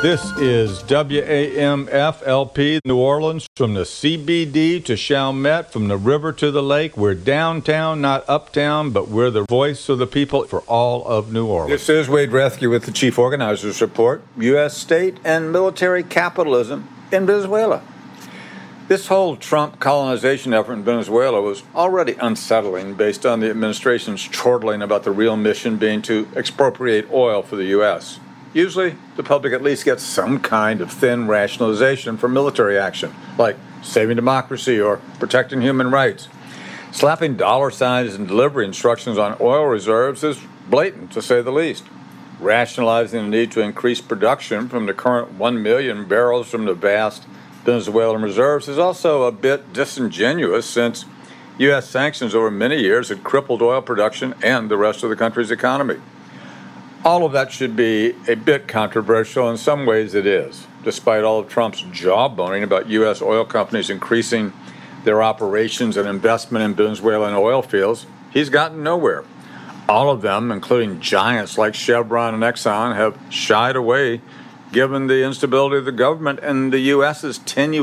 This is WAMF-LP New Orleans, from the CBD to Chalmette, from the river to the lake. We're downtown, not uptown, but we're the voice of the people for all of New Orleans. This is Wade Rethke with the Chief Organizers Report, U.S. state and military capitalism in Venezuela. This whole Trump colonization effort in Venezuela was already unsettling based on the administration's chortling about the real mission being to expropriate oil for the U.S. Usually, the public at least gets some kind of thin rationalization for military action, like saving democracy or protecting human rights. Slapping dollar signs and delivery instructions on oil reserves is blatant, to say the least. Rationalizing the need to increase production from the current 1 million barrels from the vast Venezuelan reserves is also a bit disingenuous, since U.S. sanctions over many years had crippled oil production and the rest of the country's economy. All of that should be a bit controversial. In some ways it is. Despite all of Trump's jawboning about U.S. oil companies increasing their operations and investment in Venezuelan oil fields, he's gotten nowhere. All of them, including giants like Chevron and Exxon, have shied away given the instability of the government and the U.S.'s tenuous